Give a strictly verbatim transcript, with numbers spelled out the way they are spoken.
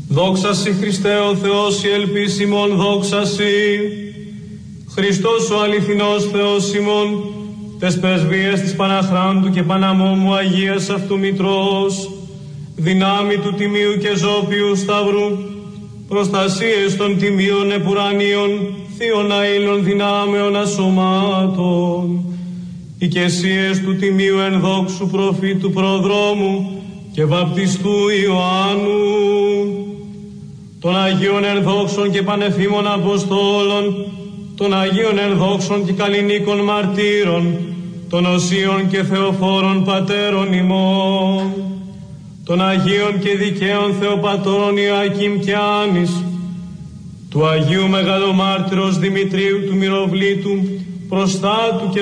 Δόξα Συ Χριστέ ο Θεός η ελπίς ημών, δόξα Συ. Χριστός ο αληθινός Θεός ημών, τες πρεσβείες της Παναχράντου και Παναμόμου Αγίας αυτού Μητρός, δυνάμει του Τιμίου και Ζώπιου Σταυρού, προστασίες των τιμίων επουρανίων, θείων αήλων δυνάμεων ασωμάτων, οικεσίες του Τιμίου ενδόξου προφήτου προδρόμου και βαπτιστού Ιωάννου, των Αγίων ενδόξων και πανεφήμων Αποστόλων, των Αγίων ενδόξων και καλλινίκων μαρτύρων, των Οσίων και Θεοφόρων Πατέρων ημών, των Αγίων και δικαίων Θεοπατώρων Ιωακήμ και Άνης, του Αγίου Μεγαλομάρτυρος Δημητρίου του Μυροβλήτου, προστάτου και